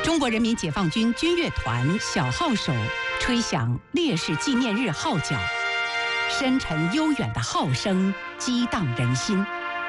中国人民解放军军乐团小号手吹响烈士纪念日号角，深沉悠远的号声激荡人心。